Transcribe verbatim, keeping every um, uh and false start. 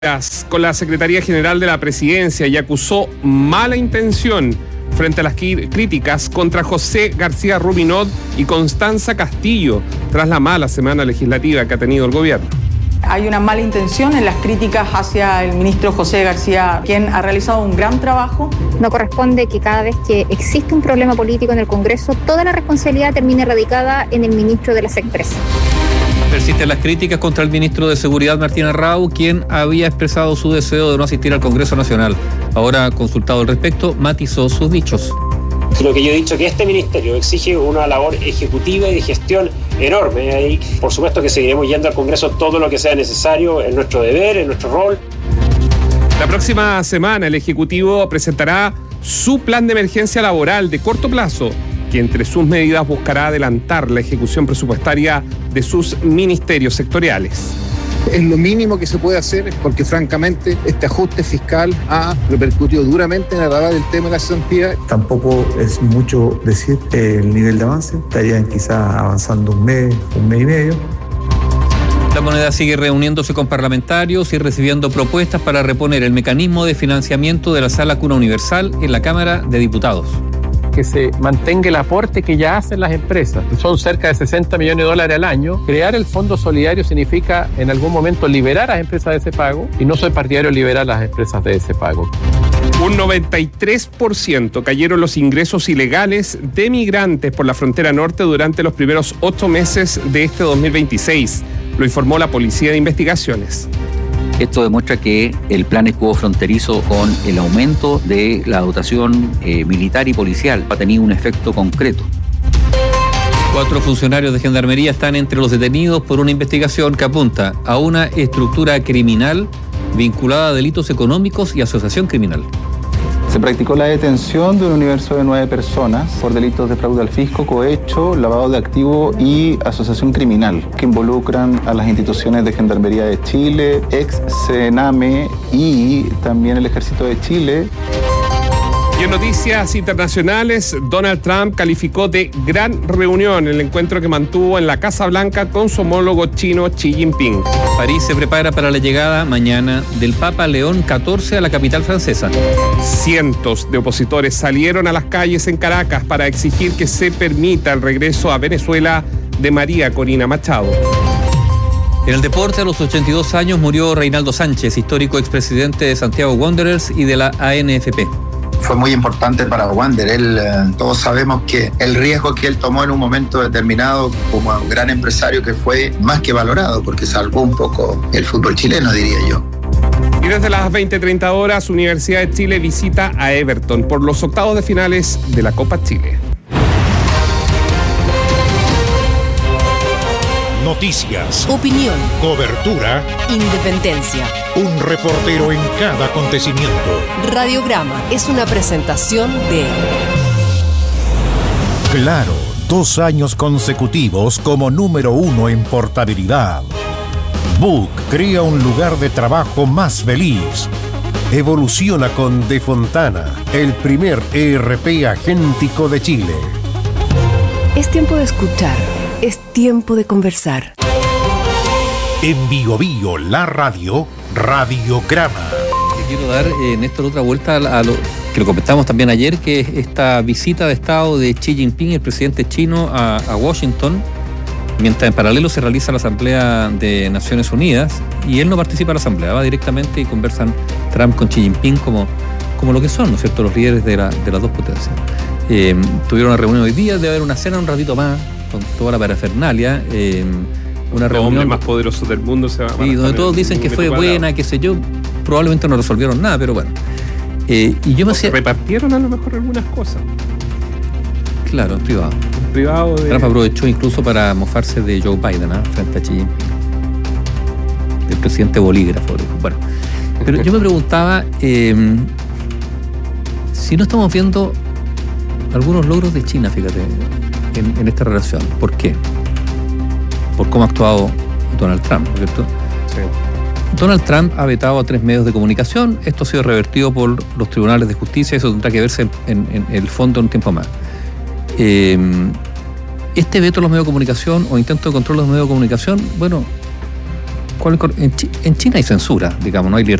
con la Secretaría General de la Presidencia y acusó mala intención frente a las críticas contra José García Rubinot y Constanza Castillo tras la mala semana legislativa que ha tenido el gobierno. Hay una mala intención en las críticas hacia el ministro José García, quien ha realizado un gran trabajo. No corresponde que cada vez que existe un problema político en el Congreso, toda la responsabilidad termine radicada en el ministro de las Expresas. Persisten las críticas contra el ministro de Seguridad, Martín Arrau, quien había expresado su deseo de no asistir al Congreso Nacional. Ahora, consultado al respecto, matizó sus dichos. Lo que yo he dicho, que este ministerio exige una labor ejecutiva y de gestión enorme. Y por supuesto que seguiremos yendo al Congreso todo lo que sea necesario, en nuestro deber, en nuestro rol. La próxima semana el Ejecutivo presentará su plan de emergencia laboral de corto plazo, que entre sus medidas buscará adelantar la ejecución presupuestaria de sus ministerios sectoriales. Es lo mínimo que se puede hacer porque francamente este ajuste fiscal ha repercutido duramente en agravar el tema de la cesantía. Tampoco es mucho decir el nivel de avance, estarían quizás avanzando un mes, un mes y medio. La Moneda sigue reuniéndose con parlamentarios y recibiendo propuestas para reponer el mecanismo de financiamiento de la Sala Cuna Universal en la Cámara de Diputados. Que se mantenga el aporte que ya hacen las empresas. Son cerca de sesenta millones de dólares al año. Crear el Fondo Solidario significa en algún momento liberar a las empresas de ese pago, y no soy partidario de liberar a las empresas de ese pago. Un noventa y tres por ciento cayeron los ingresos ilegales de migrantes por la frontera norte durante los primeros ocho meses de este dos mil veintiséis, lo informó la Policía de Investigaciones. Esto demuestra que el plan escudo fronterizo, con el aumento de la dotación eh, militar y policial, ha tenido un efecto concreto. Cuatro funcionarios de Gendarmería están entre los detenidos por una investigación que apunta a una estructura criminal vinculada a delitos económicos y asociación criminal. Se practicó la detención de un universo de nueve personas por delitos de fraude al fisco, cohecho, lavado de activos y asociación criminal, que involucran a las instituciones de Gendarmería de Chile, ex Sename y también el Ejército de Chile. Y en noticias internacionales, Donald Trump calificó de gran reunión el encuentro que mantuvo en la Casa Blanca con su homólogo chino Xi Jinping. París se prepara para la llegada mañana del Papa León catorce a la capital francesa. Cientos de opositores salieron a las calles en Caracas para exigir que se permita el regreso a Venezuela de María Corina Machado. En el deporte, a los ochenta y dos años murió Reinaldo Sánchez, histórico expresidente de Santiago Wanderers y de la A N F P. Fue muy importante para Wander. Él, eh, todos sabemos que el riesgo que él tomó en un momento determinado como un gran empresario que fue más que valorado, porque salvó un poco el fútbol chileno, diría yo. Y desde las veinte treinta horas, Universidad de Chile visita a Everton por los octavos de finales de la Copa Chile. Noticias, opinión, cobertura, independencia. Un reportero en cada acontecimiento. Radiograma es una presentación de Claro, dos años consecutivos como número uno en portabilidad. Book crea un lugar de trabajo más feliz. Evoluciona con De Fontana, el primer E R P agéntico de Chile. Es tiempo de escuchar. Es tiempo de conversar. En Bio Bio, la radio, Radiograma. Quiero dar, eh, Néstor, otra vuelta a, a lo que lo comentamos también ayer, que es esta visita de Estado de Xi Jinping, el presidente chino, a, a Washington, mientras en paralelo se realiza la Asamblea de Naciones Unidas, y él no participa en la Asamblea, va directamente y conversan Trump con Xi Jinping como, como lo que son, ¿no es cierto?, los líderes de, la, de las dos potencias. Eh, tuvieron una reunión hoy día, debe haber una cena un ratito más, con toda la parafernalia, eh, una Los reunión hombres más poderosos del mundo se van sí, donde todos dicen que fue buena, qué sé yo, probablemente no resolvieron nada, pero bueno. Eh, y yo me hacía... repartieron a lo mejor algunas cosas. Claro, en privado. En privado de... Trump aprovechó incluso para mofarse de Joe Biden, ¿eh?, frente a Xi Jinping. El presidente bolígrafo. Bueno, pero yo me preguntaba eh, si no estamos viendo algunos logros de China, fíjate, En, en esta relación. ¿Por qué? Por cómo ha actuado Donald Trump, ¿no es cierto? Sí. Donald Trump ha vetado a tres medios de comunicación. Esto ha sido revertido por los tribunales de justicia. Eso tendrá que verse en, en, en el fondo un tiempo más. Eh, este veto a los medios de comunicación o intento de control de los medios de comunicación, bueno, ¿Cuál, en, Chi- en China hay censura, digamos, no hay